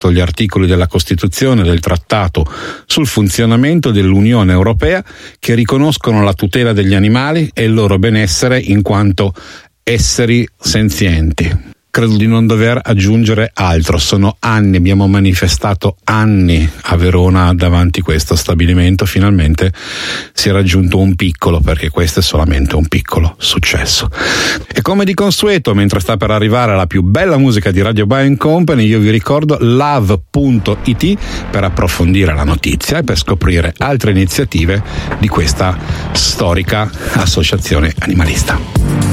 gli articoli della Costituzione e del Trattato sul funzionamento dell'Unione Europea che riconoscono la tutela degli animali e il loro benessere in quanto esseri senzienti. Credo di non dover aggiungere altro, sono anni, abbiamo manifestato anni a Verona davanti a questo stabilimento, finalmente si è raggiunto un piccolo, perché questo è solamente un piccolo successo. E come di consueto, mentre sta per arrivare la più bella musica di Radio Buying Company, io vi ricordo love.it per approfondire la notizia e per scoprire altre iniziative di questa storica associazione animalista.